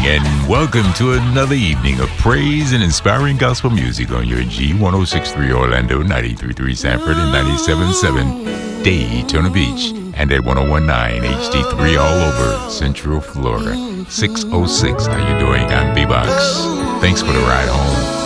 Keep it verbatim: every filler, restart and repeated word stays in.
and welcome to another evening of praise and inspiring gospel music on your G ten sixty-three Orlando, ninety-three point three Sanford, and ninety-seven point seven Daytona Beach, and at ten nineteen H D three all over Central Florida. six oh six, how you doing? I'm B-Box. Thanks for the ride home.